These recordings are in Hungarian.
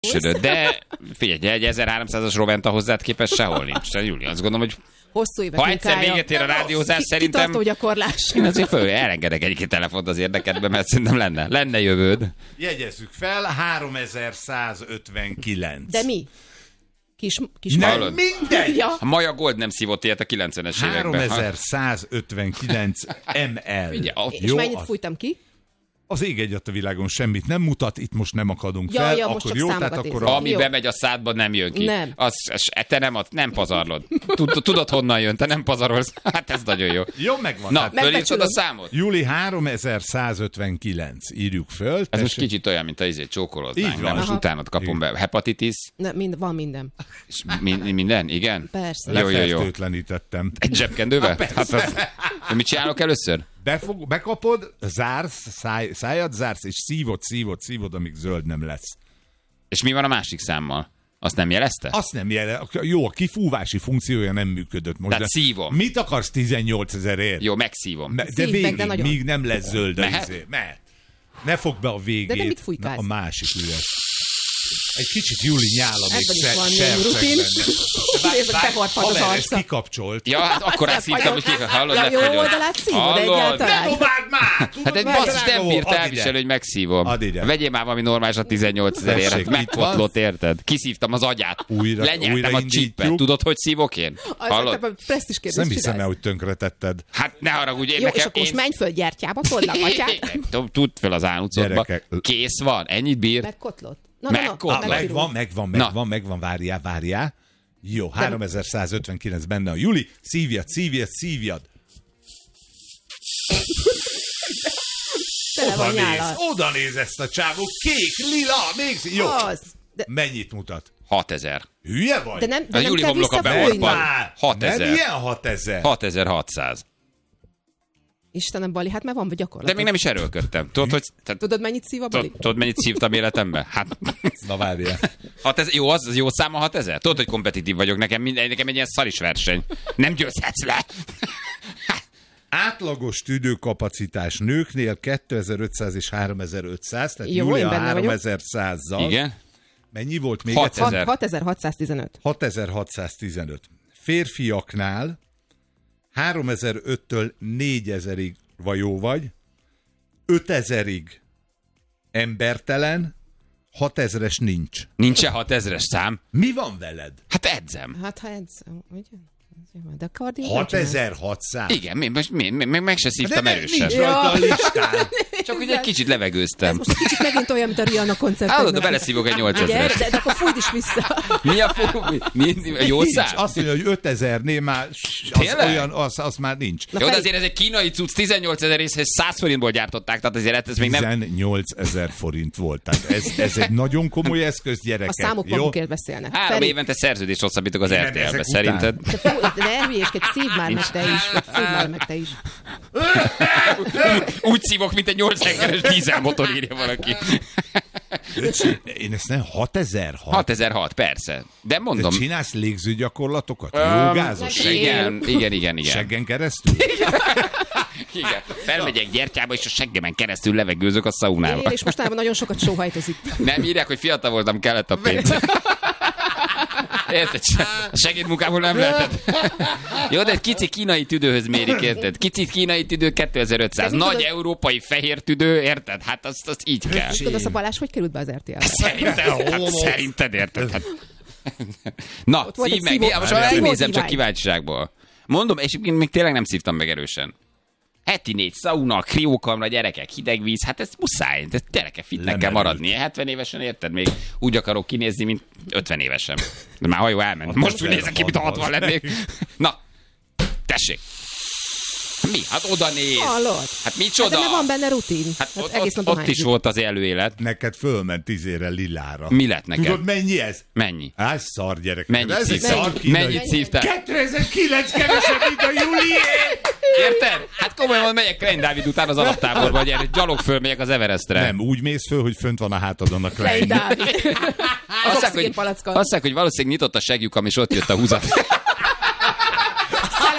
De figyelj, egy 1300-as Roventa hozzád képest sehol nincs. Júli, azt gondolom, hogy hosszú évek ha egyszer véget ér a rádiózás, szerintem... Kitartó gyakorlás. Én azért elengedek egy-két telefont az érdekedbe, mert szerintem lenne jövőd. Jegyezzük fel, 3159. De mi? Kis nem, mindegy! Ja. A Maja Gold nem szívott ilyet a 90-es években. 3159 ml. És mennyit fújtam ki? Az ég egyet a világon semmit nem mutat, itt most nem akadunk fel, akkor jó, tehát akkor... Ami bemegy a szádba, nem jön ki. Nem. Te nem pazarlod. Tudod, honnan jön, te nem pazarolsz. Hát ez nagyon jó. Jó, megvan. Na, fölírtad a számot? Júli 3159, írjuk föl. Ez most kicsit olyan, mint a csókolóznánk. Nem, most utánad kapom be. Hepatitis? Van minden. És minden? Igen? Persze. Lefertőtlenítettem. Egy zsebkendővel? Mit csinálok először? Bekapod, zársz, szájad zársz, és szívod, amíg zöld nem lesz. És mi van a másik számmal? Azt nem jelezte? Azt nem jelezte. Jó, a kifúvási funkciója nem működött most. Tehát szívom. Mit akarsz 18 000-ért? Jó, megszívom. De végig, míg nem lesz zöld. Mehet? Ne fogd be a végét. De mit fújkálsz? A másik üres. Egy kicsit Júli nyála még rutin. Bevarpad az arca. Ezt kikapcsolt. Ja, hát akkor elszívtam, hogy hallod, jó oldalát szívod egyáltalán. Ne dobáld már! Hát egy basszus nem bírt elviselni, hogy megszívom. Vegyél már valami normálisat 18 000 ért. Megpotlott, érted? Kiszívtam az agyát. Lenyeltem a csípet. Tudod, hogy szívok én? Hallod? Nem hiszem el, hogy tönkretetted. Hát ne haragudj. Jó, és akkor most menj föl gyertyába, told a gatyát. Tudd fel az ánucodba. Kész van, ennyit bír. Megkotlott. Megvan, várjál. Jó, 3159 benne a Júli. Szívjad. Oda néz ezt a csávó. Kék, lila, még... Jó. Mennyit mutat? 6000. Hülye vagy? De nem Júli kell homloka beorpad. 6000. Nem ilyen 6000. 6600. Istenem, Bali, hát már van gyakorlat. De még nem is erőlködtem. Tudod, mennyit szív a Bali? Tudod, mennyit szívtam életembe? Hát... Na várjál. 6000, jó, az jó szám a 6000? Tudod, hogy kompetitív vagyok, nekem egy ilyen szaris verseny. Nem győzhetsz le. Átlagos tüdőkapacitás nőknél 2500 és 3500, tehát jó, Júlia 3100-zal. Igen. Mennyi volt még? 6615. 6615. Férfiaknál 3005-től 4000-ig jó vagy, 5000-ig embertelen, 6000-es nincs. Nincs-e 6000-es szám? Mi van veled? Hát edzem. Hát ha edzem, ugye? De 6600? Igen, meg se szívtam erősen. Nincs rajta a listán. Csak ugye egy kicsit levegőztem. Ez most kicsit megint olyan, mint a Rihanna koncerten. Hallod, beleszívok egy 8000-es. De akkor fújd is vissza. Mi a jó szám? Azt mondja, hogy 5000-nél már az már nincs. Jó, de azért ez egy kínai cucc, 18 000 részhez 100 forintból gyártották, tehát azért ez még nem... 18 000 forint volt. Tehát ez egy nagyon komoly eszköz, gyerekek. A számok magukért beszélnek. 3 évente szerződést hosszabbítok az RTL-be, szerinted? De elhülyéskedj, szívd már meg te is, vagy fújd már meg te is. Úgy szívok, mint egy 8 hengeres dízelmotor, írja valaki. Én ezt nem 6000? 6006, persze. De mondom... De csinálsz légzőgyakorlatokat? Jogázos? Igen. Seggen keresztül? Igen. Felmegyek gyertyába, és a seggemen keresztül levegőzök a szaunába. És mostanában nagyon sokat sóhajtozik. Nem írják, hogy fiatal voltam, kellett a pénz. Érted? A segédmunkából nem lehetett. Jó, de egy kicsi kínai tüdőhöz mérik, érted? Kicsi kínai tüdő 2500. Nagy európai fehér tüdő, érted? Hát azt így kell. Tudod, az a Balázs hogy került be az RTL-be? Szerinted érted? Hát. Na, szív meg. Most már elnézem csak kíváncsiságból. Mondom, és még tényleg nem szívtam meg erősen. Heti 4 szauna, kriókamra, gyerekek, hideg víz, hát ez muszáj, de gyerekek, fitnek kell maradni. 70 évesen, érted? Még úgy akarok kinézni, mint 50 évesen. De már hajó elment. Most úgy nézek ki, mint 60 lennék. Na, tessék. Mi? Hát oda néz. Hallod? Hát micsoda? Hát de van benne rutin. Hát ott is volt az előélet. Neked fölment 10-ére lilára. Mi lett neked? Tudod, mennyi ez? Mennyi? Szar, gyerek. Mennyit szívtál? 2009 kevesebb, mint a Júlié! Érted? Hát komolyan mondom, megyek Klein Dávid után az alaptáborba, gyere, gyalog fölmegyek az Everestre. Nem, úgy mész föl, hogy fönt van a hátadon a Klein. Dávid. Azt mondják, hogy valószínűleg nyitott a segjukam, és ott jött a húzat.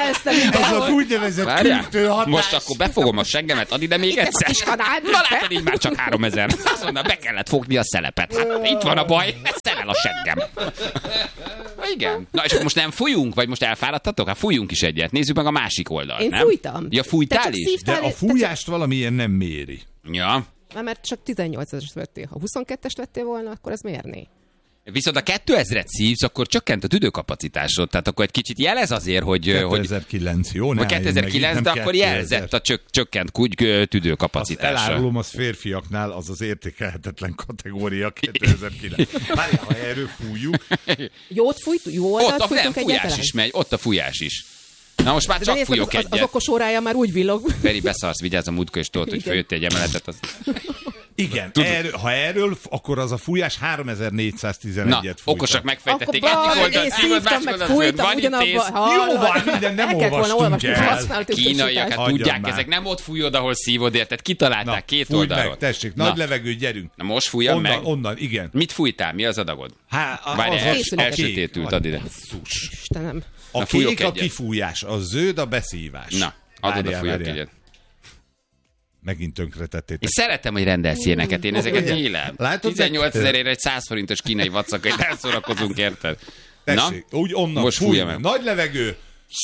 Ez az úgynevezett kültő hatás. Most akkor befogom a seggemet, Adi, de még egyszer. Na látod, így már csak 3000. Azt mondom, be kellett fogni a szelepet. Hát itt van a baj, szelel a seggem. Igen. Na és most nem fújunk, vagy most elfáradtatok? Hát fújjunk is egyet. Nézzük meg a másik oldalt, Én nem? fújtam. Ja, fújtál is? De a fújást valamilyen nem méri. Ja. Mert csak 18-es vettél. Ha 22-est vettél volna, akkor ez mérné. Viszont a 2000-et szívsz, akkor csökkent a tüdőkapacitásod. Tehát akkor egy kicsit jelez azért, hogy... 2009, jó? Vagy 2009, de akkor jelzett a csökkent tüdőkapacitása. Azt elárulom, az férfiaknál az az értékelhetetlen kategória 2009. Várjál, ha erről fújjuk. Jót fújtunk? Jó oldalt ott a fújtunk fújás egyáltalán? is megy, ott a fújás is. Na most már csak fújok egyet. Az okos órája már úgy villog. Feri, beszarsz, vigyázz a múltkor, és tudod, hogy följöttél egy emeletet. Az... Igen, ha erről, akkor az a fújás 3411-et fújtam. Okosak megfejtették. Én szívtam, meg fújtam ugyanabban. Jó van, minden nem olvastunk el. Kínaiak, hát tudják, ezek nem ott fújod, ahol szívod, érted? Kitalálták két oldalról. Meg, tessék, nagy levegő, gyerünk. Na most fújjam meg. Onnan, igen. Mit fújtál? Mi az adagod? Várj, elsötétült, add ide. Istenem. A kék a kifújás, a zöld a beszívás. Na, add oda fújok egyet. Megint tönkretettétek. Én szeretem, hogy rendelsz ilyeneket, én ezeket nyílem. 18 000-ért egy 100 forintos kínai vacakait elszórakozunk, érted? Tessék, úgy onnan most fújja meg. Nagy levegő.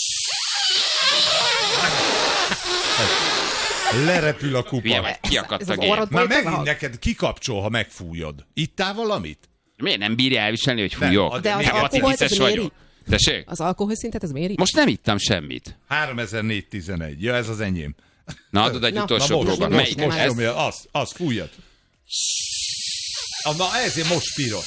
Lerepül a kupa. Kiakadt a gép. Már megint neked kikapcsol, ha megfújod. Ittál valamit? Miért nem bírja elviselni, hogy fújok? De az alkoholt ez méri? Tessék? Az alkoholszintet ez méri? Most nem ittam semmit. 3411. Ja, ez az enyém. Na, adod egy utolsó próbát. Most nyomja, az fújjad. Na, ezért most piros.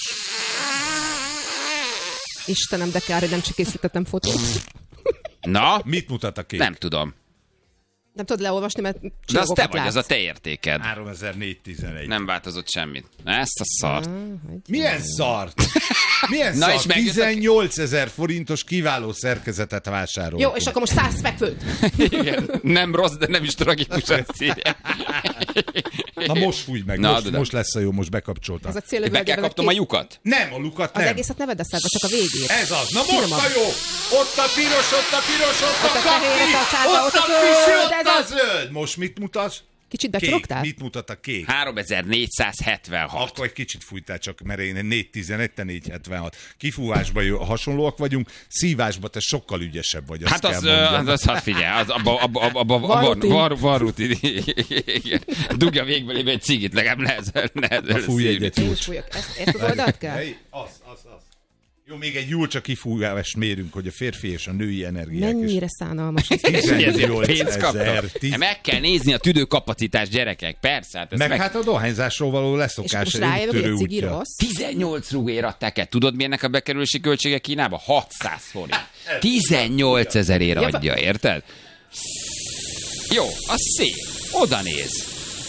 Istenem, de kár, hogy nem csak készítettem fotót. Na? Mit mutat a kép? Nem tudom. Nem tudod leolvasni, mert de az te vagy, az a te értéked. 3411. Nem változott semmit. Ezt a szart. Milyen szart? Milyen na szart? 18 000 forintos kiváló szerkezetet vásároltunk. Jó, és akkor most 100 fekvőt. Igen, nem rossz, de nem is tragikus ezt írja. Na most fújj meg, most lesz a jó, most bekapcsoltam. Ez a cél, be kell kaptom a lyukat? Nem, a lukat nem. Az egészet ne vedd a szádba, csak a végét. Ez az, na most a jó! Ott a piros, ott a piros, ott a fehér, ott a zöld, ott a zöld. Most mit mutatsz? Kicsit becsoroktál? Mit mutat a kék? 3476. Akkor egy kicsit fújtál, csak mert én 411, te 476. Kifúvásban hasonlóak vagyunk, szívásban te sokkal ügyesebb vagy. Hát az figyelj, abban van rutin. Dugja végbelébe egy cigit, legalább nehezel fújj egyet. Én is fújok. Ezt az oldalt kell? Az. Jó, még egy Julcsa kifújást mérünk, hogy a férfi és a női energiák mennyire szánalmas. 18 000. Meg kell nézni a tüdőkapacitás, gyerekek, persze. Hát meg hát a dohányzásról való leszokás. És most rájövök, hogy egy cigi rossz? 18 rugért adták el. Tudod, milyennek a bekerülési költsége Kínába? 600 forint. 18 000-ért adja, érted? Jó, az szép. Oda néz.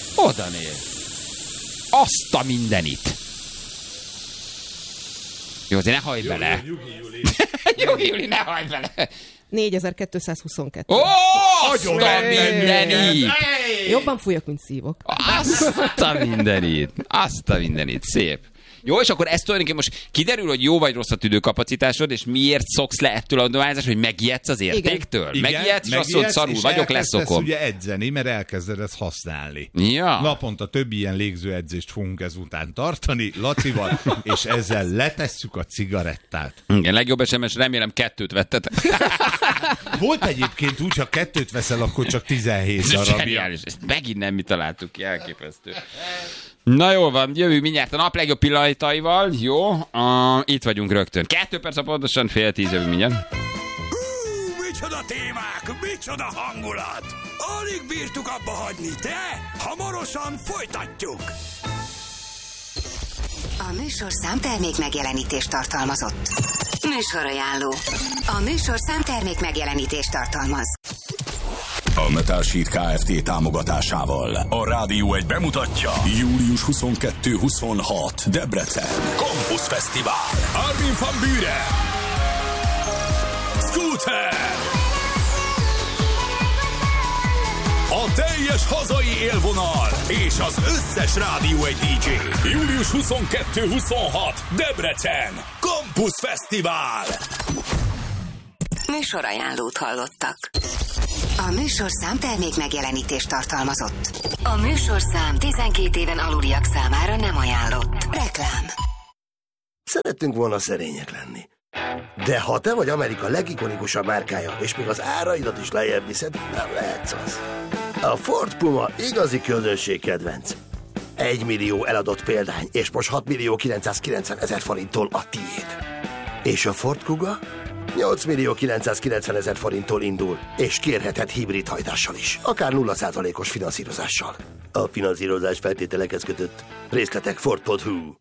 Azt a mindenit. Jó, azért ne hajj bele. Nyugi, Juli, ne hajj bele. 4222. Ó, azt a mindenit! Jobban fújok, mint szívok. Azt a mindenit. Szép. Jó, és akkor ez tulajdonképpen most kiderül, hogy jó vagy rossz a tüdőkapacitásod, és miért szoksz le ettől a dohányzás, hogy megijedsz az értéktől? Megijedsz, és azt mondod, szarul vagyok, leszokom. Ugye edzeni, mert elkezded ezt használni. Ja. Naponta több ilyen légzőedzést fogunk ezután tartani Lacival, és ezzel letesszük a cigarettát. Igen, legjobb SMS, remélem 2 vettetek. Volt egyébként úgy, ha 2 veszel, akkor csak 17 darabja. Megint nem mi találtuk ki, elképesztő. Na jól van, jövünk mindjárt a nap legjobb pillanataival. Jó, itt vagyunk rögtön. 2 perc a pontosan, 9:30 jövünk mindjárt. Micsoda témák, micsoda hangulat! Alig bírtuk abba hagyni, de hamarosan folytatjuk! A műsor számtermék megjelenítést tartalmazott. Műsorajánló. A műsor számtermék megjelenítést tartalmaz. A Metal Sheet Kft. Támogatásával a Rádió 1 bemutatja július 22-26 Debrecen Campus Fesztivál. Armin van Buuren, Scooter, a teljes hazai élvonal és az összes Rádió 1 DJ. Július 22-26 Debrecen Campus Fesztivál. Műsorajánlót hallottak. A műsorszám termék megjelenítést tartalmazott. A műsorszám 12 éven aluliak számára nem ajánlott. Reklám. Szerettünk volna szerények lenni. De ha te vagy Amerika legikonikusabb márkája, és még az áraidat is lejjebb viszed, nem lehetsz az. A Ford Puma igazi közönségkedvenc. 1 millió eladott példány, és most 6.990.000 forinttól a tiéd. És a Ford Kuga 8.990.000 forinttól indul, és kérheted hibrid hajtással is, akár 0%-os finanszírozással. A finanszírozás feltételekhez kötött. Részletek Ford.hu.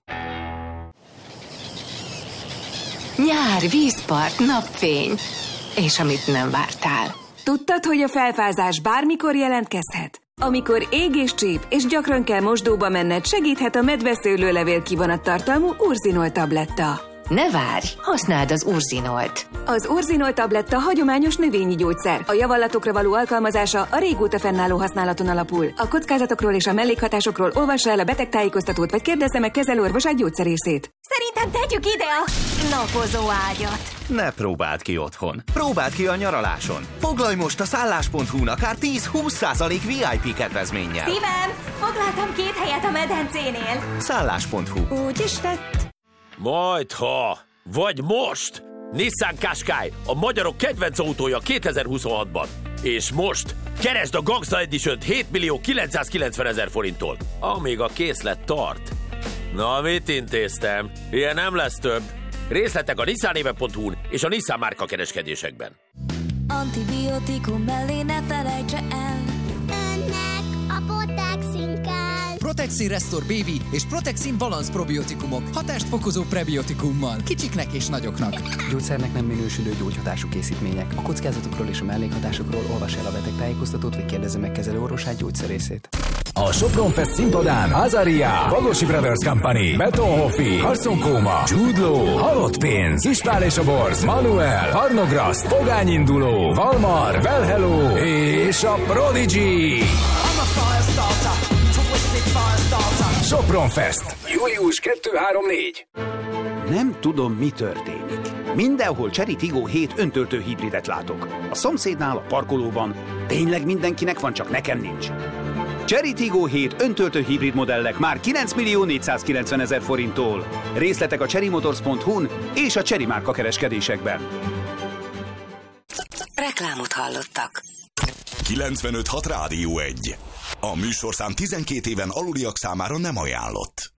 Nyár, vízpart, napfény. És amit nem vártál. Tudtad, hogy a felfázás bármikor jelentkezhet? Amikor ég és csíp, és gyakran kell mosdóba menned, segíthet a medveszőlőlevél kivonat tartalmú Urzinol tabletta. Ne várj, használd az Urzinolt. Az Urzinol tabletta hagyományos növényi gyógyszer. A javallatokra való alkalmazása a régóta fennálló használaton alapul. A kockázatokról és a mellékhatásokról olvassa el a betegtájékoztatót, vagy kérdezze meg kezelőorvosát gyógyszerészét. Szerintem tegyük ide a napozó ágyat. Ne próbáld ki otthon. Próbáld ki a nyaraláson. Foglalj most a szállás.hu-n akár 10-20% VIP kedvezménnyel. Szívem, foglaltam 2 helyet a medencénél. Szállás.hu. Úgy is lett. Majdha, vagy most! Nissan Qashqai, a magyarok kedvenc autója 2026-ban. És most keresd a Gangsta Edition-t 7.990.000 forinttól, amíg a készlet tart. Na, mit intéztem? Ilyen nem lesz több. Részletek a nissanéve.hu-n és a Nissan márka kereskedésekben. Antibiotikum mellé ne felejtse el. Önnek a Protexin kell. Protexin Restore Baby és Protexin Balance probiotikumok. Hatást fokozó prebiotikummal. Kicsiknek és nagyoknak. Gyógyszernek nem minősülő gyógyhatású készítmények. A kockázatokról és a mellékhatásokról olvas el a betegtájékoztatót, vagy kérdezze meg kezelőorvosát gyógyszerészét. A Sopron Fest színpadán Azaria, Bagosi Brothers Company, Beton Hoffi, Carson Kóma, Jude Law, Halott Pénz, Ispál és a Borz, Manuel, Harnograszt, Pogány Induló, Valmar, Well Hello és a Prodigy. Sopron Fest. Július 2-3-4. Nem tudom, mi történik. Mindenhol Chery Tiggo 7 öntöltő hibridet látok. A szomszédnál, a parkolóban. Tényleg mindenkinek van, csak nekem nincs. Chery Tiggo 7 öntöltő hibrid modellek már 9.490.000 forinttól. Részletek a cherrymotors.hu-n és a Chery márka kereskedésekben. Reklámot hallottak. 95.6 Rádió 1. A műsorszám 12 éven aluliak számára nem ajánlott.